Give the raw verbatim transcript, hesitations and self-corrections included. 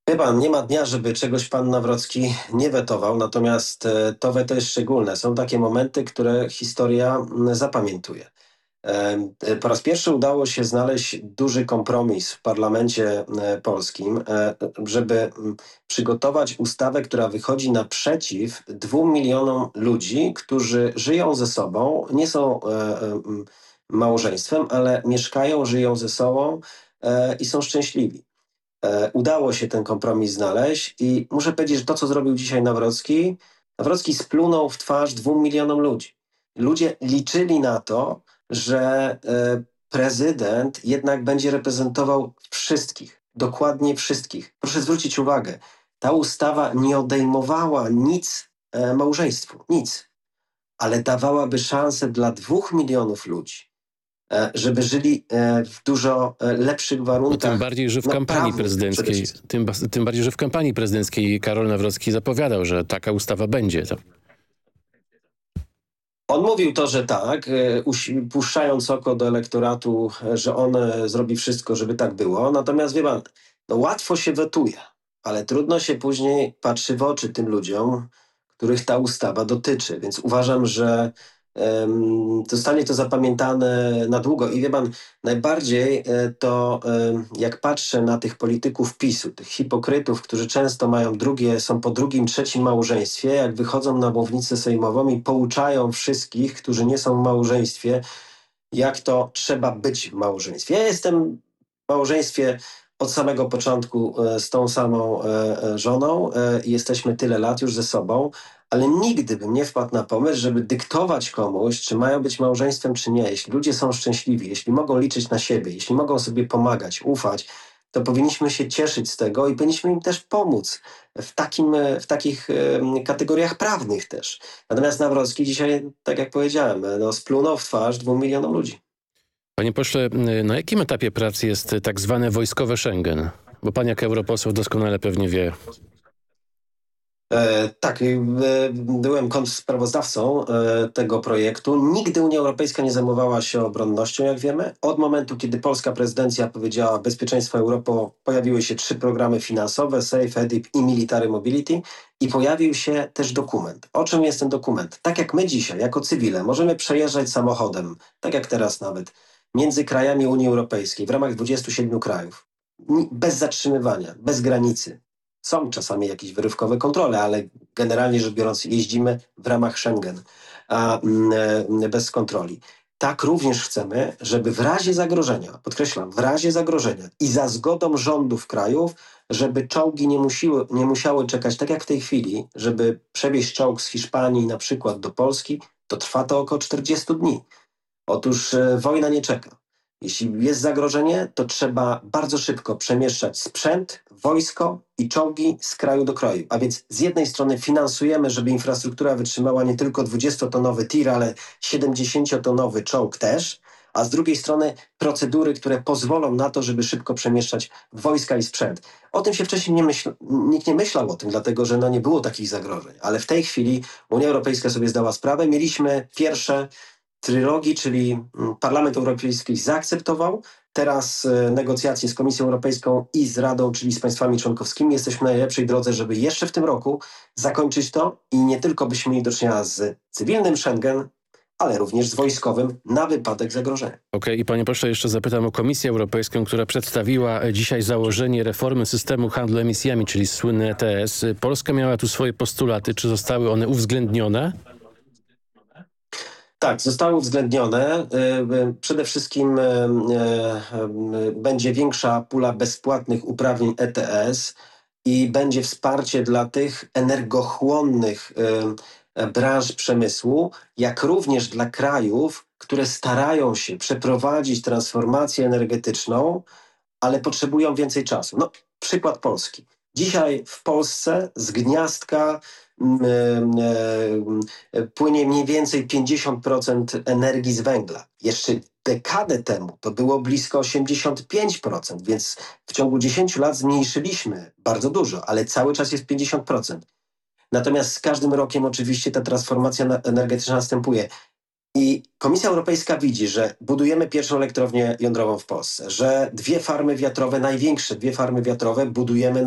Wie pan, nie ma dnia, żeby czegoś pan Nawrocki nie wetował, natomiast e, to weto jest szczególne. Są takie momenty, które historia mm, zapamiętuje. E, e, Po raz pierwszy udało się znaleźć duży kompromis w parlamencie e, polskim, e, żeby mm, przygotować ustawę, która wychodzi naprzeciw dwóm milionom ludzi, którzy żyją ze sobą, nie są e, e, mm, małżeństwem, ale mieszkają, żyją ze sobą e, i są szczęśliwi. E, udało się ten kompromis znaleźć i muszę powiedzieć, że to, co zrobił dzisiaj Nawrocki, Nawrocki splunął w twarz dwóm milionom ludzi. Ludzie liczyli na to, że e, prezydent jednak będzie reprezentował wszystkich, dokładnie wszystkich. Proszę zwrócić uwagę, ta ustawa nie odejmowała nic e, małżeństwu, nic, ale dawałaby szansę dla dwóch milionów ludzi, e, żeby żyli e, w dużo e, lepszych No, warunkach. tym bardziej, że w no, kampanii prawnych przede prezydenckiej, wszystkim. tym, bas- tym bardziej, że w kampanii prezydenckiej Karol Nawrocki zapowiadał, że taka ustawa będzie. To, On mówił to, że tak, e, usi- puszczając oko do elektoratu, e, że on e, zrobi wszystko, żeby tak było. Natomiast wie pan, no łatwo się wetuje, ale trudno się później patrzy w oczy tym ludziom, których ta ustawa dotyczy. Więc uważam, że em, zostanie to zapamiętane na długo. I wie pan, najbardziej e, to em, jak patrzę na tych polityków PiSu, tych hipokrytów, którzy często mają drugie, są po drugim, trzecim małżeństwie, jak wychodzą na mównicę sejmową i pouczają wszystkich, którzy nie są w małżeństwie, jak to trzeba być w małżeństwie. Ja jestem w małżeństwie od samego początku e, z tą samą e, e, żoną e, i jesteśmy tyle lat już ze sobą, ale nigdy bym nie wpadł na pomysł, żeby dyktować komuś, czy mają być małżeństwem, czy nie. Jeśli ludzie są szczęśliwi, jeśli mogą liczyć na siebie, jeśli mogą sobie pomagać, ufać, to powinniśmy się cieszyć z tego i powinniśmy im też pomóc w, takim, e, w takich em, kategoriach prawnych też. Natomiast Nawrocki dzisiaj, tak jak powiedziałem, e, no, splunął w twarz dwóm milionom ludzi. panie pośle, na jakim etapie pracy jest tak zwane wojskowe Schengen? Bo pan jak europoseł doskonale pewnie wie. E, tak, e, byłem kontrsprawozdawcą e, tego projektu. Nigdy Unia Europejska nie zajmowała się obronnością, jak wiemy. Od momentu, kiedy polska prezydencja powiedziała bezpieczeństwo Europą, pojawiły się trzy programy finansowe, SAFE, E D I P i Military Mobility i pojawił się też dokument. O czym jest ten dokument? Tak jak my dzisiaj, jako cywile, możemy przejeżdżać samochodem, tak jak teraz nawet, między krajami Unii Europejskiej w ramach dwudziestu siedmiu krajów. Ni- Bez zatrzymywania, bez granicy. Są czasami jakieś wyrywkowe kontrole, ale generalnie rzecz biorąc jeździmy w ramach Schengen, a mm, e, bez kontroli. Tak również chcemy, żeby w razie zagrożenia, podkreślam, w razie zagrożenia i za zgodą rządów krajów, żeby czołgi nie, musiły, nie musiały czekać, tak jak w tej chwili, żeby przewieźć czołg z Hiszpanii na przykład do Polski, to trwa to około czterdziestu dni. Otóż e, wojna nie czeka. Jeśli jest zagrożenie, to trzeba bardzo szybko przemieszczać sprzęt, wojsko i czołgi z kraju do kraju. A więc z jednej strony finansujemy, żeby infrastruktura wytrzymała nie tylko dwudziestotonowy tir, ale siedemdziesięciotonowy czołg też, a z drugiej strony procedury, które pozwolą na to, żeby szybko przemieszczać wojska i sprzęt. O tym się wcześniej nie myśl, nikt nie myślał o tym, dlatego że no nie było takich zagrożeń. Ale w tej chwili Unia Europejska sobie zdała sprawę. Mieliśmy pierwsze trylogii, czyli mm, Parlament Europejski zaakceptował. Teraz e, negocjacje z Komisją Europejską i z Radą, czyli z państwami członkowskimi. Jesteśmy na najlepszej drodze, żeby jeszcze w tym roku zakończyć to i nie tylko byśmy mieli do czynienia z cywilnym Schengen, ale również z wojskowym na wypadek zagrożenia. Okej, i panie pośle, jeszcze zapytam o Komisję Europejską, która przedstawiła e, dzisiaj założenie reformy systemu handlu emisjami, czyli słynny E T S. Polska miała tu swoje postulaty. Czy zostały one uwzględnione? Tak, zostały uwzględnione. Y, y, Przede wszystkim y, y, y, będzie większa pula bezpłatnych uprawnień E T S i będzie wsparcie dla tych energochłonnych y, y, branż przemysłu, jak również dla krajów, które starają się przeprowadzić transformację energetyczną, ale potrzebują więcej czasu. No, przykład Polski. Dzisiaj w Polsce z gniazdka mm, e, e, płynie mniej więcej pięćdziesiąt procent energii z węgla. Jeszcze dekadę temu to było blisko osiemdziesiąt pięć procent, więc w ciągu dziesięciu lat zmniejszyliśmy bardzo dużo, ale cały czas jest pięćdziesiąt procent. Natomiast z każdym rokiem oczywiście ta transformacja na- energetyczna następuje. I Komisja Europejska widzi, że budujemy pierwszą elektrownię jądrową w Polsce, że dwie farmy wiatrowe, największe dwie farmy wiatrowe budujemy